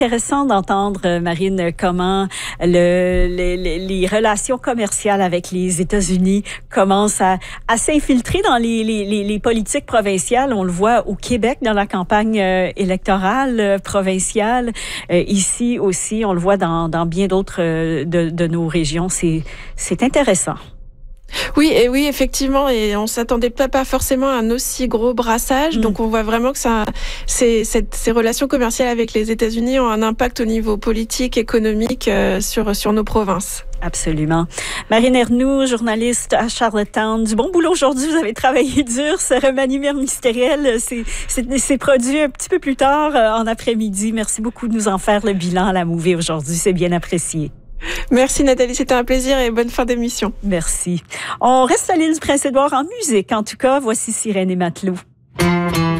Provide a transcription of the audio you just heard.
Intéressant d'entendre, Marine, comment les relations commerciales avec les États-Unis commencent à s'infiltrer dans les politiques provinciales. On le voit au Québec dans la campagne électorale provinciale. Ici aussi, on le voit dans bien d'autres de nos régions. C'est intéressant. Oui, effectivement, et on s'attendait pas forcément à un aussi gros brassage. Donc on voit vraiment que ces relations commerciales avec les États-Unis ont un impact au niveau politique, économique sur nos provinces. Absolument. Marine Ernoult, journaliste à Charlottetown. Du bon boulot aujourd'hui. Vous avez travaillé dur. Ce remaniement ministériel c'est produit un petit peu plus tard en après-midi. Merci beaucoup de nous en faire le bilan à la Mouvée aujourd'hui. C'est bien apprécié. Merci Nathalie, c'était un plaisir et bonne fin d'émission. Merci. On reste à l'île du Prince-Édouard en musique. En tout cas, voici Sirène et Matelot.